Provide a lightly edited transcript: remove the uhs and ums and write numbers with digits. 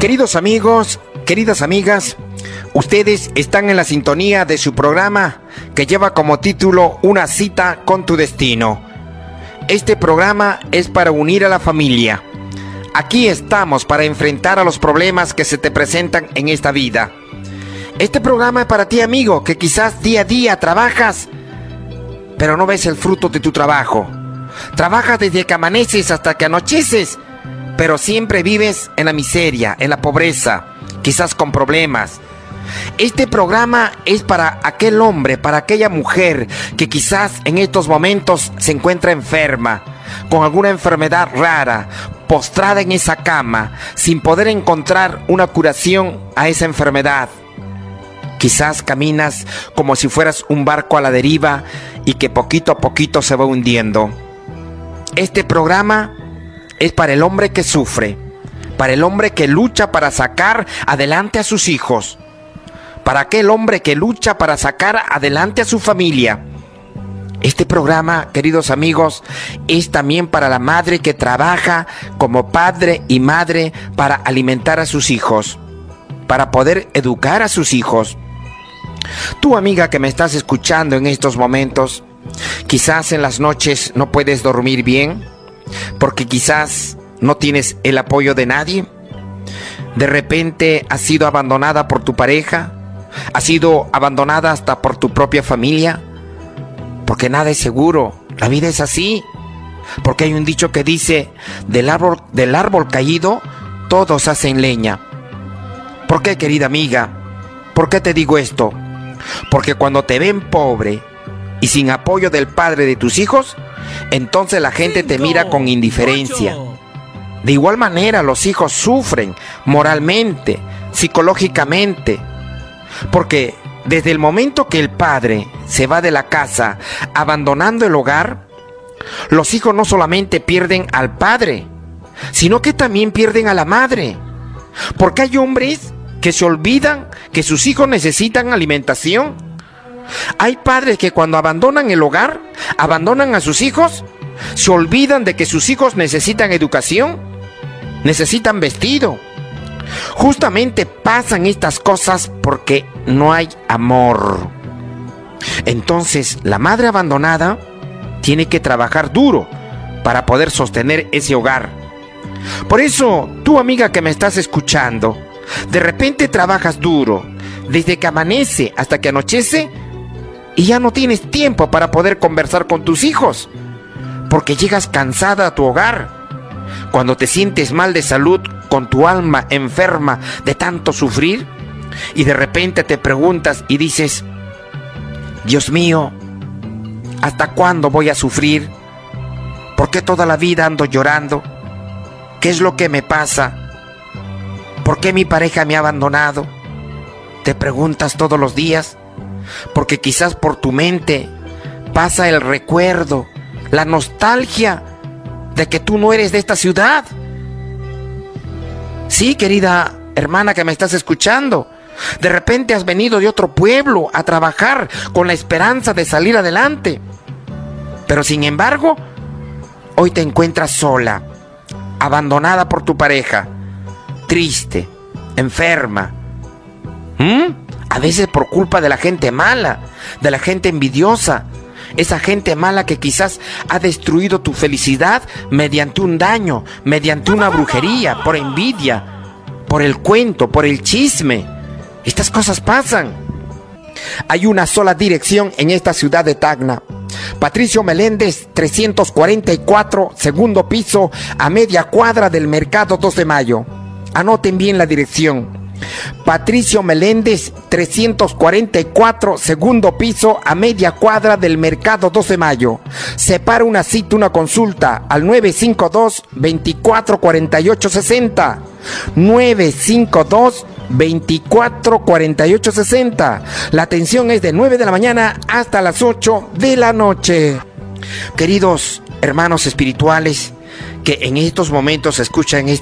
Queridos amigos, queridas amigas, ustedes están en la sintonía de su programa que lleva como título Una cita con tu destino. Este programa es para unir a la familia. Aquí estamos para enfrentar a los problemas que se te presentan en esta vida. Este programa es para ti, amigo, que quizás día a día trabajas, pero no ves el fruto de tu trabajo. Trabajas desde que amaneces hasta que anocheces, pero siempre vives en la miseria, en la pobreza, quizás con problemas. Este programa es para aquel hombre, para aquella mujer que quizás en estos momentos se encuentra enferma, con alguna enfermedad rara, postrada en esa cama, sin poder encontrar una curación a esa enfermedad. Quizás caminas como si fueras un barco a la deriva y que poquito a poquito se va hundiendo. Este programa es para el hombre que sufre, para el hombre que lucha para sacar adelante a sus hijos, para aquel hombre que lucha para sacar adelante a su familia. Este programa, queridos amigos, es también para la madre que trabaja como padre y madre para alimentar a sus hijos, para poder educar a sus hijos. Tú, amiga que me estás escuchando en estos momentos, quizás en las noches no puedes dormir bien, porque quizás no tienes el apoyo de nadie. De repente has sido abandonada por tu pareja, has sido abandonada hasta por tu propia familia, porque nada es seguro, la vida es así, porque hay un dicho que dice, del árbol caído todos hacen leña. ¿Por qué, querida amiga? ¿Por qué te digo esto? Porque cuando te ven pobre y sin apoyo del padre de tus hijos, entonces la gente te mira con indiferencia. De igual manera, los hijos sufren moralmente, psicológicamente, porque desde el momento que el padre se va de la casa abandonando el hogar, los hijos no solamente pierden al padre, sino que también pierden a la madre, porque hay hombres que se olvidan que sus hijos necesitan alimentación. Hay padres que cuando abandonan el hogar, abandonan a sus hijos, se olvidan de que sus hijos necesitan educación, necesitan vestido. Justamente pasan estas cosas porque no hay amor. Entonces, la madre abandonada tiene que trabajar duro para poder sostener ese hogar. Por eso, tú, amiga que me estás escuchando, de repente trabajas duro, desde que amanece hasta que anochece, y ya no tienes tiempo para poder conversar con tus hijos, porque llegas cansada a tu hogar. Cuando te sientes mal de salud, con tu alma enferma de tanto sufrir, y de repente te preguntas y dices, Dios mío, ¿hasta cuándo voy a sufrir? ¿Por qué toda la vida ando llorando? ¿Qué es lo que me pasa? ¿Por qué mi pareja me ha abandonado? Te preguntas todos los días, porque quizás por tu mente pasa el recuerdo, la nostalgia de que tú no eres de esta ciudad. Sí, querida hermana que me estás escuchando, de repente has venido de otro pueblo a trabajar con la esperanza de salir adelante, pero sin embargo, hoy te encuentras sola, abandonada por tu pareja, triste, enferma. A veces por culpa de la gente mala, de la gente envidiosa, esa gente mala que quizás ha destruido tu felicidad mediante un daño, mediante una brujería, por envidia, por el cuento, por el chisme. Estas cosas pasan. Hay una sola dirección en esta ciudad de Tacna. Patricio Meléndez, 344, segundo piso, a media cuadra del Mercado 2 de Mayo. Anoten bien la dirección. Patricio Meléndez, 344, segundo piso, a media cuadra del Mercado 2 de Mayo. Separa una cita, una consulta al 952-244860. 952-244860. La atención es de 9 de la mañana hasta las 8 de la noche. Queridos hermanos espirituales que en estos momentos escuchan